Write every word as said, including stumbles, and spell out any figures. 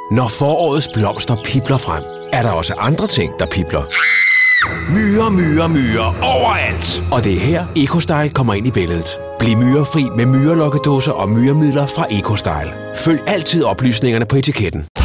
Når forårets blomster pibler frem, er der også andre ting, der pibler. Myrer, myrer, myrer overalt. Og det er her EcoStyle kommer ind i billedet. Bliv myrefri med myrelokkedåser og myremidler fra EcoStyle. Følg altid oplysningerne på etiketten.